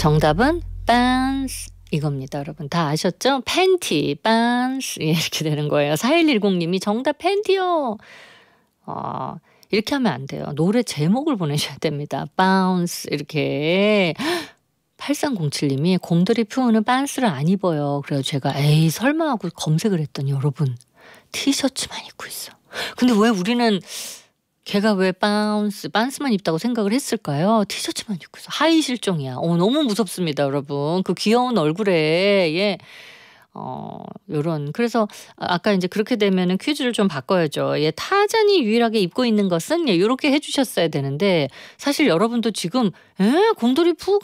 정답은 빤스 이겁니다. 여러분 다 아셨죠? 팬티, 빤스 이렇게 되는 거예요. 4110님이 정답 팬티요. 이렇게 하면 안 돼요. 노래 제목을 보내셔야 됩니다. 바운스 이렇게. 8307님이 곰돌이 푸우는 빤스를 안 입어요. 그래서 제가 에이 설마 하고 검색을 했더니 여러분 티셔츠만 입고 있어. 근데 왜 우리는 걔가 왜 빤스만 입다고 생각을 했을까요? 티셔츠만 입고 있어. 하이 실종이야. 너무 무섭습니다, 여러분. 그 귀여운 얼굴에 예. 요런 그래서 아까 이제 그렇게 되면은 퀴즈를 좀 바꿔야죠. 예, 타잔이 유일하게 입고 있는 것은 예, 요렇게 해 주셨어야 되는데 사실 여러분도 지금 곰돌이 푸